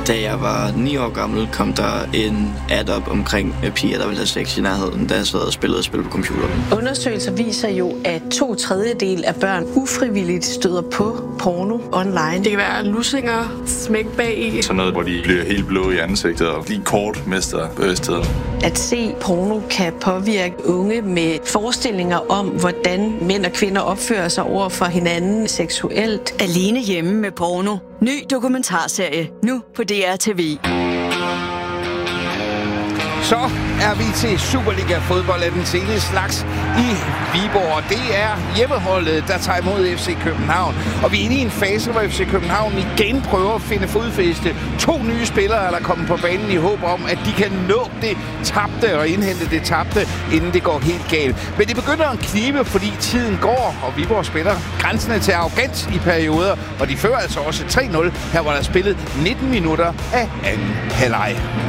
Da jeg var 9 år gammel, kom der en ad op omkring piger, der ville have sex i nærheden, da jeg sad og spillede spil på computeren. Undersøgelser viser jo, at 2/3 af børn ufrivilligt støder på porno online. Det kan være lussinger, smæk bag. Sådan noget, hvor de bliver helt blå i ansigtet og lige kort mister bevidstheden. At se porno kan påvirke unge med forestillinger om, hvordan mænd og kvinder opfører sig over for hinanden seksuelt. Alene hjemme med porno. Ny dokumentarserie nu på DR TV. Så er vi til Superliga-fodbold af den seneste slags i Viborg. Det er hjemmeholdet, der tager imod FC København. Og vi er inde i en fase, hvor FC København igen prøver at finde fodfæste. 2 nye spillere er der kommet på banen i håb om, at de kan nå det tabte og indhente det tabte, inden det går helt galt. Men det begynder at knibe, fordi tiden går, og Viborg spiller grænsende til arrogant i perioder. Og de fører altså også 3-0, her hvor der er spillet 19 minutter af anden halvleg.